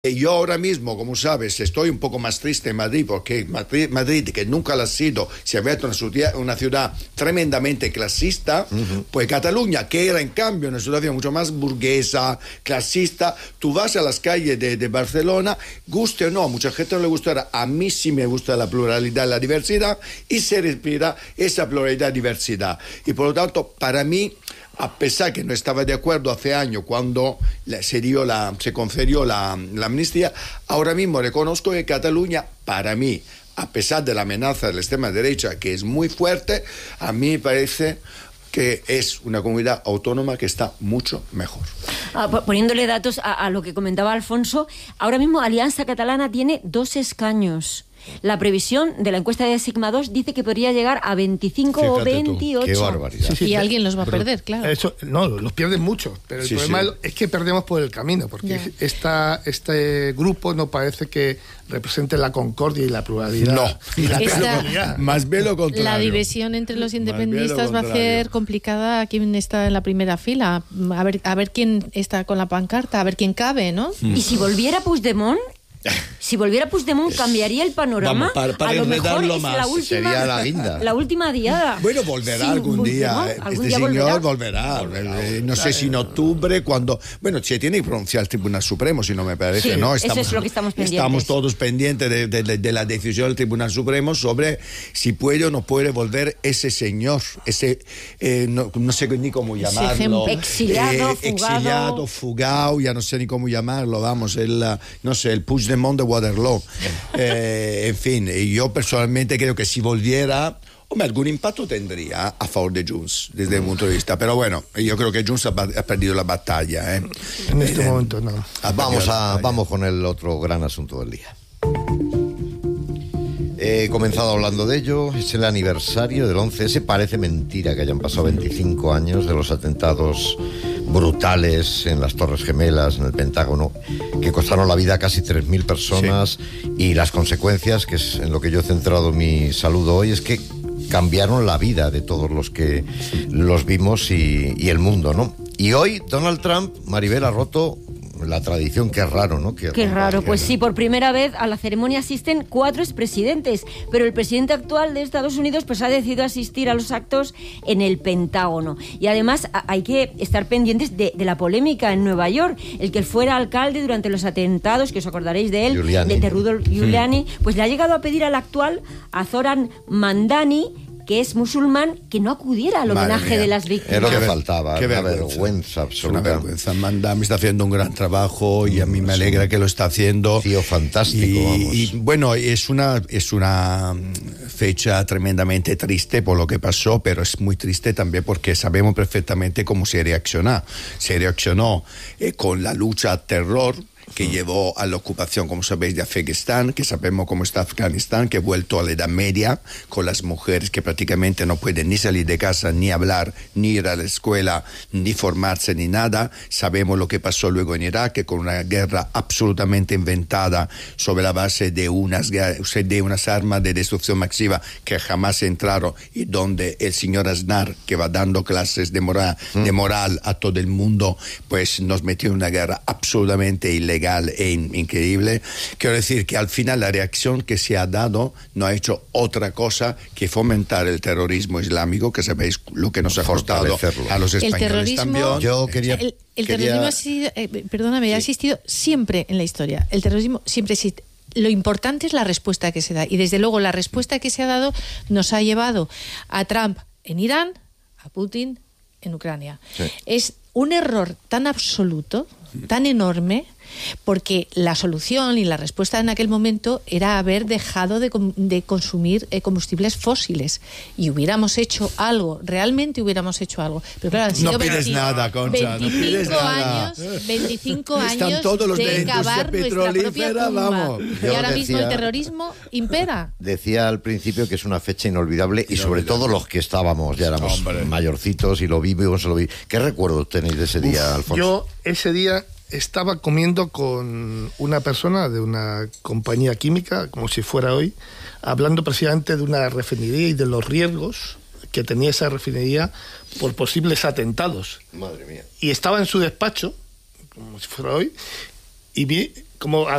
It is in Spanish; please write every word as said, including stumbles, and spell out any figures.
Yo ahora mismo, como sabes, estoy un poco más triste en Madrid, porque Madrid, Madrid que nunca lo ha sido, se ha vuelto una ciudad, una ciudad tremendamente clasista. Uh-huh. Pues Cataluña, que era en cambio una ciudad mucho más burguesa, clasista, tú vas a las calles de, de Barcelona, guste o no, a mucha gente no le gustará, a mí sí me gusta la pluralidad, la diversidad, y se respira esa pluralidad y diversidad. Y por lo tanto, para mí, a pesar que no estaba de acuerdo hace años cuando se, dio la, se concedió la, la amnistía, ahora mismo reconozco que Cataluña, para mí, a pesar de la amenaza de la extrema derecha, que es muy fuerte, a mí me parece que es una comunidad autónoma que está mucho mejor. Ah, poniéndole datos a, a lo que comentaba Alfonso, ahora mismo Alianza Catalana tiene dos escaños. La previsión de la encuesta de Sigma dos dice que podría llegar a veinticinco Fíjate o veintiocho. Qué barbaridad. Sí, sí, y pero, alguien los va a perder, claro. Eso, no, los pierden mucho, pero el sí, problema sí. es que perdemos por el camino, porque esta, este grupo no parece que represente la concordia y la pluralidad. No, y la Esta, más bien lo contrario. La división entre los independentistas va a ser complicada a quien está en la primera fila. A ver, a ver quién está con la pancarta, a ver quién cabe, ¿no? Mm. ¿Y si volviera Puigdemont? Si volviera Puigdemont, ¿cambiaría el panorama? Vamos, para, para a lo mejor es más. la última, sería la guinda. La última diada. Bueno, volverá sí, algún día. ¿No? ¿Algún este día señor volverá. volverá, volverá eh, no sé si en octubre, cuando... Bueno, se tiene que pronunciar el Tribunal Supremo, si no me parece, sí, ¿no? Estamos, eso es lo que estamos pendientes. Estamos todos pendientes de, de, de, de la decisión del Tribunal Supremo sobre si puede o no puede volver ese señor, ese... Eh, no, no sé ni cómo llamarlo. Exiliado, eh, fugado. Exiliado, fugado, ya no sé ni cómo llamarlo, vamos, el, no sé, el Puigdemont de Waterloo. Eh, en fin, yo personalmente creo que si volviera, hombre, algún impacto tendría a favor de Junts desde el punto de vista, pero bueno, yo creo que Junts ha, ha perdido la batalla. ¿eh? En este eh, momento no. Vamos, a, vamos con el otro gran asunto del día. He comenzado hablando de ello, es el aniversario del once ese. Parece mentira que hayan pasado veinticinco años de los atentados brutales en las Torres Gemelas, en el Pentágono, que costaron la vida a casi tres mil personas, sí. Y las consecuencias, que es en lo que yo he centrado mi saludo hoy, es que cambiaron la vida de todos los que los vimos y, y el mundo, ¿no? Y hoy Donald Trump, Maribel, ha roto la tradición. Qué raro, ¿no? Qué, Qué raro, que pues no. sí, por primera vez a la ceremonia asisten cuatro expresidentes, pero el presidente actual de Estados Unidos pues ha decidido asistir a los actos en el Pentágono. Y además hay que estar pendientes de, de la polémica en Nueva York. El que fuera alcalde durante los atentados, que os acordaréis de él, Giuliani. de Rudolph Giuliani, hmm. pues le ha llegado a pedir al actual, a Zoran Mandani, que es musulmán, que no acudiera al homenaje de las víctimas. Es lo que faltaba, qué una vergüenza, vergüenza absoluta. Es una vergüenza. Mandami está haciendo un gran trabajo y a mí me alegra que lo está haciendo. Tío, fantástico, y, vamos. Y bueno, es una, es una fecha tremendamente triste por lo que pasó, pero es muy triste también porque sabemos perfectamente cómo se reaccionó. Se reaccionó eh, con la lucha al terror, que llevó a la ocupación, como sabéis, de Afganistán, que sabemos cómo está Afganistán, que ha vuelto a la Edad Media, con las mujeres que prácticamente no pueden ni salir de casa, ni hablar, ni ir a la escuela, ni formarse, ni nada. Sabemos lo que pasó luego en Irak, que con una guerra absolutamente inventada sobre la base de unas, de unas armas de destrucción masiva que jamás entraron, y donde el señor Aznar, que va dando clases de moral, mm. de moral a todo el mundo, pues nos metió en una guerra absolutamente ilegal e in- increíble. Quiero decir que al final la reacción que se ha dado no ha hecho otra cosa que fomentar el terrorismo islámico, que sabéis lo que nos ha costado a los españoles también. Yo quería, el, el quería... terrorismo ha sido, eh, perdóname, sí. ha existido siempre en la historia. El terrorismo siempre existe. Lo importante es la respuesta que se da, y desde luego la respuesta que se ha dado nos ha llevado a Trump en Irán, a Putin en Ucrania. Sí. Es un error tan absoluto, tan enorme, porque la solución y la respuesta en aquel momento era haber dejado de, de consumir eh, combustibles fósiles, y hubiéramos hecho algo, realmente hubiéramos hecho algo. Pero claro, han sido no pides veinti, nada, Concha, veinticinco no pides años, nada. veinticinco Están años todos los de, de cavar nuestra propia tumba. Vamos. Y Yo ahora decía, mismo el terrorismo impera. Decía al principio que es una fecha inolvidable, y sobre todo los que estábamos, ya éramos Hombre. mayorcitos y lo vivimos, lo vi. ¿Qué recuerdos tenéis de ese día, Uf, Alfonso? Yo ese día estaba comiendo con una persona de una compañía química, como si fuera hoy, hablando precisamente de una refinería y de los riesgos que tenía esa refinería por posibles atentados. Madre mía. Y estaba en su despacho, como si fuera hoy, y vi como